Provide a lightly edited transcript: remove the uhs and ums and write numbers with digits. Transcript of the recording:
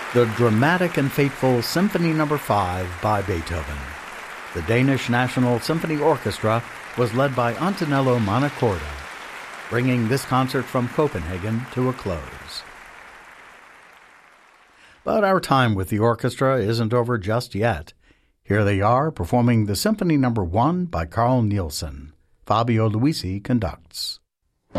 The dramatic and fateful Symphony No. 5 by Beethoven. The Danish National Symphony Orchestra was led by Antonello Montecorda, bringing this concert from Copenhagen to a close. But our time with the orchestra isn't over just yet. Here they are performing the Symphony No. 1 by Carl Nielsen. Fabio Luisi conducts.